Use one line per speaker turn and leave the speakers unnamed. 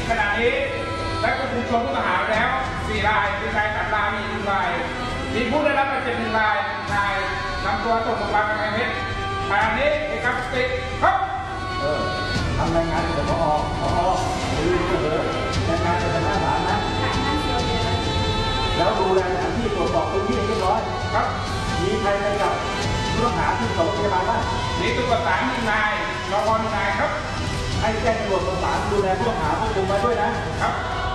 ขณะนี้ได้ควบคุมตัวผู้ต้องหาแล้ว4 รายเป็นชาย3 รายมี1 รายมีผู้ได้รับบาดเจ็บ1 รายนายนำตัวส่งโรงพยาบาลกำแพงเพชรขณะนี้เอกสติครับ
ทำรายงานเดี๋ยวพอดูเลยรายงานเป็นหน้าศาลนะแล้วดูแลสถานที่ตรวจสอบพื้นที่เรียบร้อย
ครับ
มีใครไปกับผู้ต้องหาที่ส่งโรงพยาบาลบ้าง
มีตำรวจ3 นายรปภ 1 นายครับ
ให้แจ้งตำรวจประสานดูแลผู้ต้องหาควบคุมมาด้วยนะครับ